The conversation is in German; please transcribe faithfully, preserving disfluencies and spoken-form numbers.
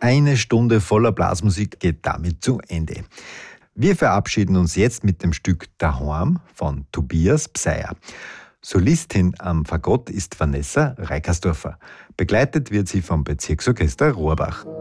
Eine Stunde voller Blasmusik geht damit zu Ende. Wir verabschieden uns jetzt mit dem Stück Daheim von Tobias Pseier. Solistin am Fagott ist Vanessa Reikersdorfer. Begleitet wird sie vom Bezirksorchester Rohrbach.